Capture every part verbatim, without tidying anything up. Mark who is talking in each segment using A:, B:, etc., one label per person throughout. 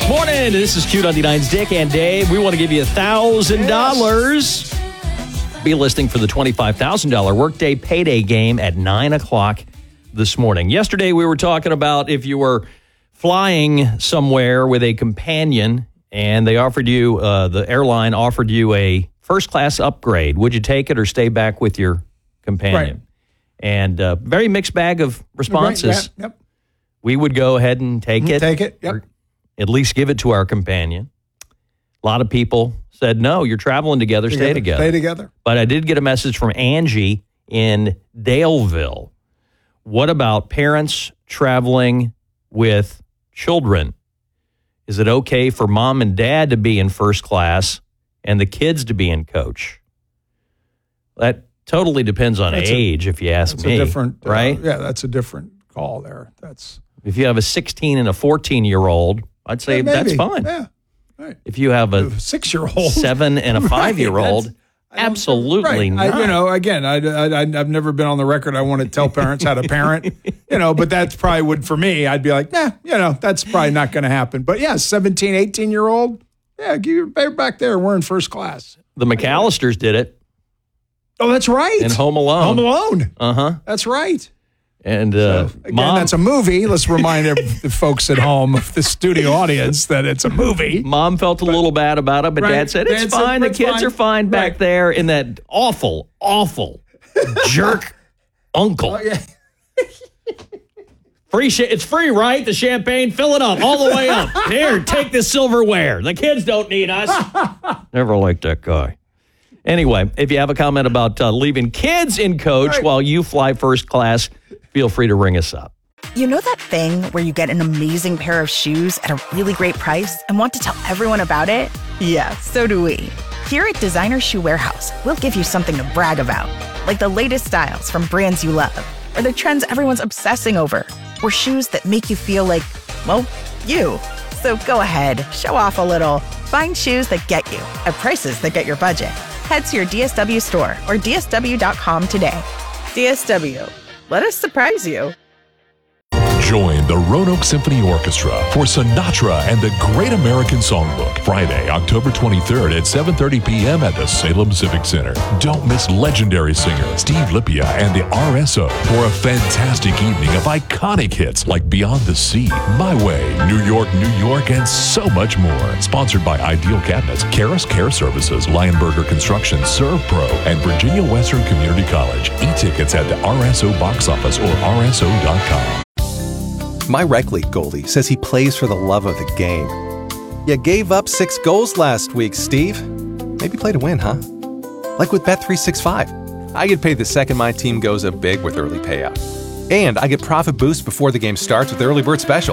A: Morning. This is Q ninety-nine's Dick and Dave. We want to give you one thousand dollars. Yes. Be listing for the twenty-five thousand dollars Workday Payday game at nine o'clock this morning. Yesterday, we were talking about if you were flying somewhere with a companion and they offered you, uh, the airline offered you a first-class upgrade. Would you take it or stay back with your companion? Right. And uh, very mixed bag of responses.
B: Right, yep.
A: We would go ahead and take
B: Mm-hmm.
A: it.
B: Take it, yep.
A: Or at least give it to our companion. A lot of people said, no, you're traveling together,
B: together
A: stay together.
B: Stay together.
A: But I did get a message from Angie in Daleville. What about parents traveling with children? Is it okay for mom and dad to be in first class and the kids to be in coach? That totally depends on
B: that's
A: age,
B: a,
A: if you ask
B: that's
A: me.
B: A different,
A: right?
B: Uh, yeah, that's a different call there. That's
A: If you have a sixteen and a fourteen-year-old, I'd say
B: yeah,
A: that's fine.
B: Yeah, right.
A: If you have a,
B: a six-year-old,
A: seven and a five-year-old,
B: right,
A: absolutely
B: right.
A: not.
B: I, you know, again, I, I, I've never been on the record. I want to tell parents how to parent, you know, but that's probably would for me. I'd be like, nah, you know, that's probably not going to happen. But yeah, seventeen, eighteen-year-old, yeah, you're back there. We're in first class.
A: The McAllisters did it.
B: Oh, that's right.
A: In Home Alone.
B: Home Alone.
A: Uh-huh.
B: That's right.
A: And uh,
B: so, again,
A: mom,
B: that's a movie. Let's remind the folks at home, the studio audience, that it's a movie.
A: Mom felt a but, little bad about it, but
B: right,
A: Dad said, it's
B: Dad
A: fine.
B: said,
A: the kids
B: fine.
A: are fine back
B: right.
A: there in that awful, awful jerk uncle.
B: Oh, yeah.
A: Free sh- It's free, right? The champagne, fill it up all the way up. Here, take this silverware. The kids don't need us. Never liked that guy. Anyway, if you have a comment about uh, leaving kids in coach right. while you fly first class, feel free to ring us up.
C: You know that thing where you get an amazing pair of shoes at a really great price and want to tell everyone about it? Yeah, so do we. Here at Designer Shoe Warehouse, we'll give you something to brag about, like the latest styles from brands you love, or the trends everyone's obsessing over, or shoes that make you feel like, well, you. So go ahead, show off a little. Find shoes that get you at prices that get your budget. Head to your D S W store or D S W dot com today. D S W. Let us surprise you.
D: Join the Roanoke Symphony Orchestra for Sinatra and the Great American Songbook, Friday, October twenty-third at seven thirty p.m. at the Salem Civic Center. Don't miss legendary singer Steve Lipia and the R S O for a fantastic evening of iconic hits like Beyond the Sea, My Way, New York, New York, and so much more. Sponsored by Ideal Cabinets, Karis Care Services, Lionberger Construction, ServPro, and Virginia Western Community College. E-tickets at the R S O box office or R S O dot com.
E: My rec league goalie says he plays for the love of the game. You gave up six goals last week, Steve. Maybe play to win, huh? Like with Bet three sixty-five. I get paid the second my team goes up big with early payout. And I get profit boost before the game starts with Early Bird Special.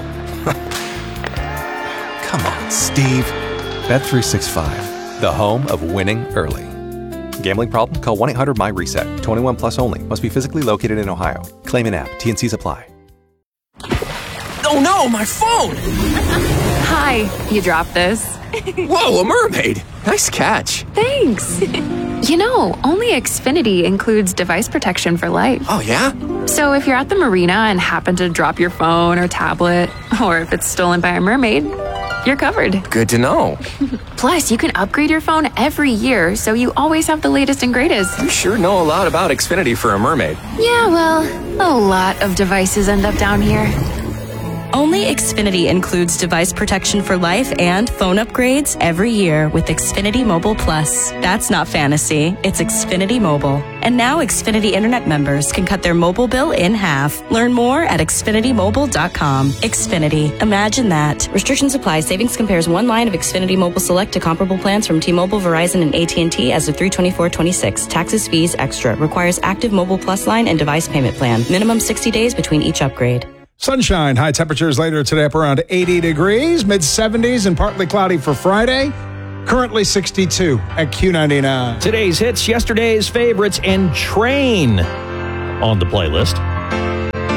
E: Come on, Steve. Bet three sixty-five, the home of winning early. Gambling problem? Call one eight hundred my reset. twenty-one plus only. Must be physically located in Ohio. Claim an app. T and C's apply.
F: Oh no, my phone!
G: Hi, you dropped this.
F: Whoa, a mermaid! Nice catch.
G: Thanks. You know, only Xfinity includes device protection for life.
F: Oh, yeah?
G: So if you're at the marina and happen to drop your phone or tablet, or if it's stolen by a mermaid, you're covered.
F: Good to know.
G: Plus, you can upgrade your phone every year, so you always have the latest and greatest.
F: You sure know a lot about Xfinity for a mermaid.
G: Yeah, well, a lot of devices end up down here.
H: Only Xfinity includes device protection for life and phone upgrades every year with Xfinity Mobile Plus. That's not fantasy, it's Xfinity Mobile. And now Xfinity Internet members can cut their mobile bill in half. Learn more at Xfinity Mobile dot com. Xfinity. Imagine that. Restrictions apply. Savings compares one line of Xfinity Mobile Select to comparable plans from T-Mobile, Verizon, and A T and T as of three twenty-four twenty-six. Taxes, fees, extra. Requires active Mobile Plus line and device payment plan. Minimum sixty days between each upgrade.
B: Sunshine, high temperatures later today up around eighty degrees, mid seventies and partly cloudy for Friday. Currently sixty-two at Q ninety-nine.
A: Today's hits, yesterday's favorites, and Train on the playlist.